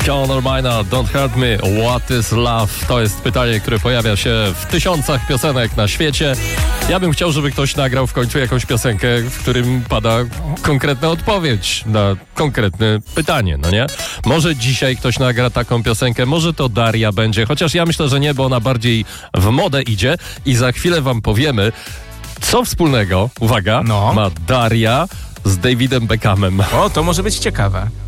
Conor Mina, Don't Hurt Me, What is Love? To jest pytanie, które pojawia się w tysiącach piosenek na świecie. Ja bym chciał, żeby ktoś nagrał w końcu jakąś piosenkę, w którym pada konkretna odpowiedź na konkretne pytanie, no nie? Może dzisiaj ktoś nagra taką piosenkę, może to Daria będzie, chociaż ja myślę, że nie, bo ona bardziej w modę idzie i za chwilę wam powiemy, co wspólnego, uwaga, ma Daria z Davidem Beckhamem. O, to może być ciekawe.